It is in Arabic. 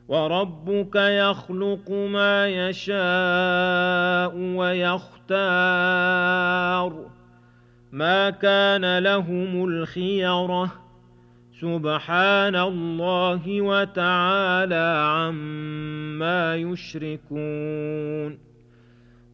وربك يخلق ما يشاء ويختار ما كان لهم الخيرة سبحان الله وتعالى عما يشركون